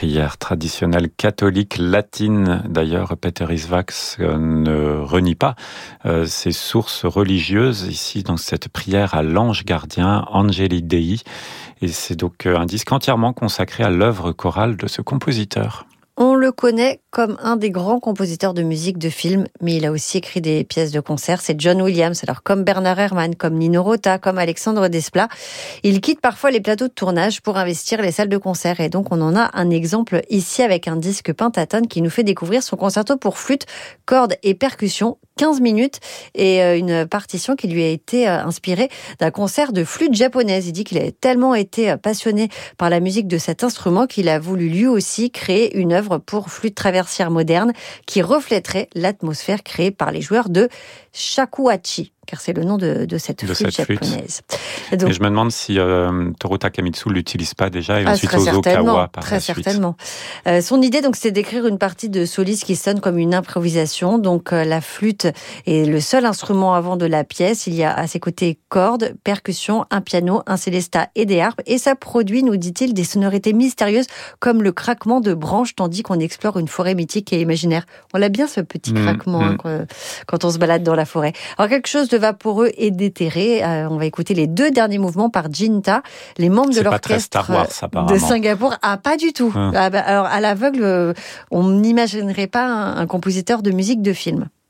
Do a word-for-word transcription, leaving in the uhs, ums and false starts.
prière traditionnelle catholique latine. D'ailleurs, Peter Isvacs ne renie pas ses sources religieuses ici dans cette prière à l'ange gardien, Angeli Dei. Et c'est donc un disque entièrement consacré à l'œuvre chorale de ce compositeur. On le connaît comme un des grands compositeurs de musique de film, mais il a aussi écrit des pièces de concert. C'est John Williams, alors comme Bernard Herrmann, comme Nino Rota, comme Alexandre Desplat. Il quitte parfois les plateaux de tournage pour investir les salles de concert. Et donc on en a un exemple ici avec un disque pentatone qui nous fait découvrir son concerto pour flûte, cordes et percussions, quinze minutes, et une partition qui lui a été inspirée d'un concert de flûte japonaise. Il dit qu'il a tellement été passionné par la musique de cet instrument qu'il a voulu lui aussi créer une œuvre pour flûte traversière moderne qui reflèterait l'atmosphère créée par les joueurs de shakuhachi, car c'est le nom de, de cette de flûte cette japonaise. Et donc, et je me demande si euh, Toru Takemitsu l'utilise pas déjà et ah, ensuite aux Okawa par très la suite. certainement. Euh, son idée, donc, c'était d'écrire une partie de soliste qui sonne comme une improvisation. Donc, euh, la flûte est le seul instrument avant de la pièce. Il y a à ses côtés cordes, percussions, un piano, un célesta et des harpes. Et ça produit, nous dit-il, des sonorités mystérieuses comme le craquement de branches tandis qu'on explore une forêt mythique et imaginaire. On l'a bien, ce petit mmh, craquement mmh. Hein, quand on se balade dans la forêt. Alors, quelque chose de vaporeux et d'éthéré. Euh, on va écouter les deux derniers mouvements par Jinta, les membres c'est de l'orchestre Wars, de Singapour. Ah, pas du tout. Hum. Ah, bah, alors, à l'aveugle, on n'imaginerait pas un, un compositeur de musique de film.